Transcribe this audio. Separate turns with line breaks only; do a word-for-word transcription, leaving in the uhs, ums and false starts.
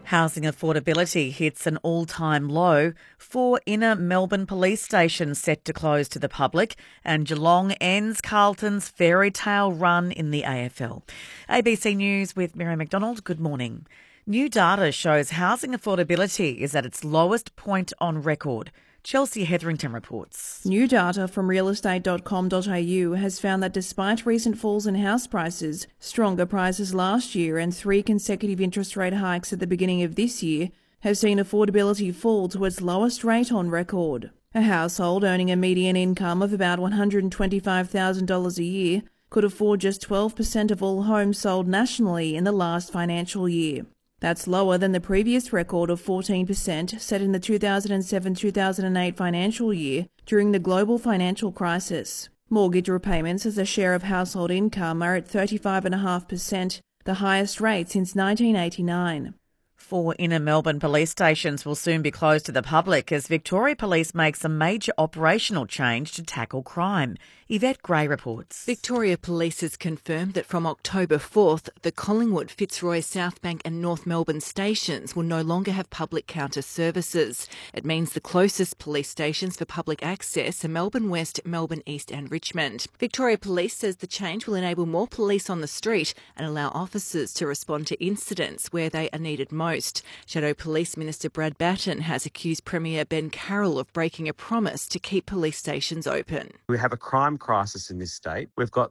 Housing affordability hits an all-time low. Four inner Melbourne police stations set to close to the public, and Geelong ends Carlton's fairy tale run in the A F L. A B C News with Miriam McDonald. Good morning. New data shows housing affordability is at its lowest point on record. Chelsea Hetherington reports.
New data from real estate dot com dot a u has found that despite recent falls in house prices, stronger prices last year and three consecutive interest rate hikes at the beginning of this year have seen affordability fall to its lowest rate on record. A household earning a median income of about one hundred twenty-five thousand dollars a year could afford just twelve percent of all homes sold nationally in the last financial year. That's lower than the previous record of fourteen percent set in the two thousand seven to two thousand eight financial year during the global financial crisis. Mortgage repayments as a share of household income are at thirty-five point five percent, the highest rate since nineteen eighty-nine.
Four inner Melbourne police stations will soon be closed to the public as Victoria Police makes a major operational change to tackle crime. Yvette Gray reports.
Victoria Police has confirmed that from October fourth, the Collingwood, Fitzroy, Southbank and North Melbourne stations will no longer have public counter services. It means the closest police stations for public access are Melbourne West, Melbourne East and Richmond. Victoria Police says the change will enable more police on the street and allow officers to respond to incidents where they are needed most. Shadow Police Minister Brad Batten has accused Premier Ben Carroll of breaking a promise to keep police stations open.
We have a crime crisis in this state. We've got